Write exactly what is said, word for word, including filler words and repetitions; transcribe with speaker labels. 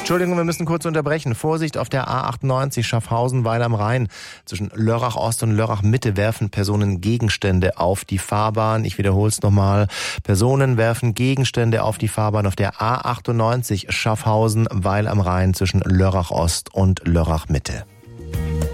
Speaker 1: Entschuldigung, wir müssen kurz unterbrechen. Vorsicht auf der A achtundneunzig Schaffhausen-Weil am Rhein. Zwischen Lörrach Ost und Lörrach Mitte werfen Personen Gegenstände auf die Fahrbahn. Ich wiederhole es nochmal. Personen werfen Gegenstände auf die Fahrbahn auf der A achtundneunzig Schaffhausen-Weil am Rhein zwischen Lörrach Ost und Lörrach Mitte.